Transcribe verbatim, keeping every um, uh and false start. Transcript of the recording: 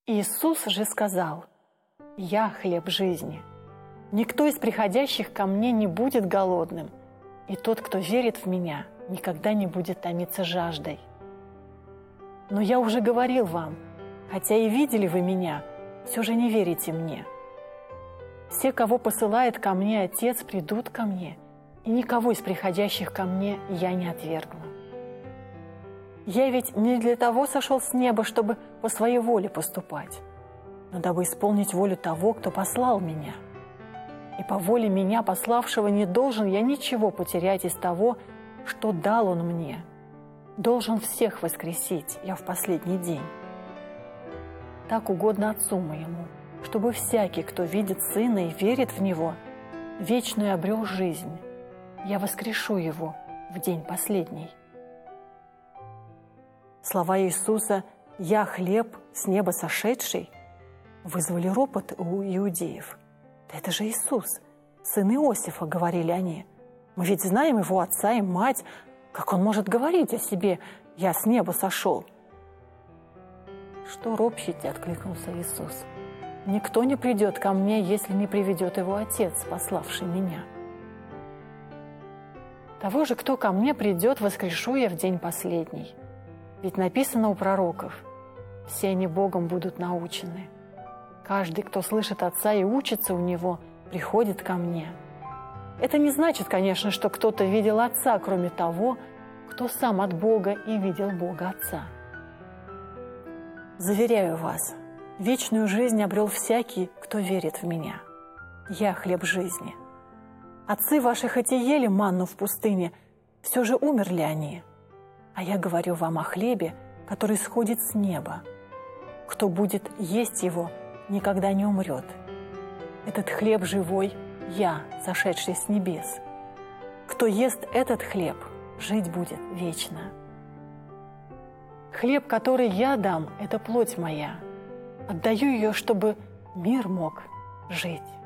Иисус же сказал: «Я хлеб жизни. Никто из приходящих ко мне не будет голодным, и тот, кто верит в Меня, никогда не будет томиться жаждой. Но я уже говорил вам, хотя и видели вы Меня, все же не верите Мне. Все, кого посылает ко Мне Отец, придут ко Мне, и никого из приходящих ко Мне я не отвергну. Я ведь не для того сошел с неба, чтобы по своей воле поступать, но дабы исполнить волю того, кто послал Меня. И по воле Меня, пославшего, не должен я ничего потерять из того, что дал Он мне. Должен всех воскресить я в последний день. Так угодно Отцу Моему, чтобы всякий, кто видит Сына и верит в Него, вечную обрел жизнь. Я воскрешу его в день последний». Слова Иисуса «Я хлеб, с неба сошедший» вызвали ропот у иудеев. «Да это же Иисус, сын Иосифа», — говорили они. «Мы ведь знаем его отца и мать. Как он может говорить о себе «я с неба сошел»?» «Что ропщите?» — откликнулся Иисус. «Никто не придет ко мне, если не приведет его Отец, пославший Меня. Того же, кто ко мне придет, воскрешу я в день последний. Ведь написано у пророков: все они Богом будут научены. Каждый, кто слышит Отца и учится у Него, приходит ко мне». Это не значит, конечно, что кто-то видел Отца, кроме того, кто сам от Бога и видел Бога Отца. Заверяю вас, вечную жизнь обрел всякий, кто верит в Меня. Я хлеб жизни. Отцы ваши хоть и ели манну в пустыне, все же умерли они. А я говорю вам о хлебе, который сходит с неба. Кто будет есть его, никогда не умрет. Этот хлеб живой – я, сошедший с небес. Кто ест этот хлеб, жить будет вечно. Хлеб, который я дам, – это плоть моя. Отдаю ее, чтобы мир мог жить».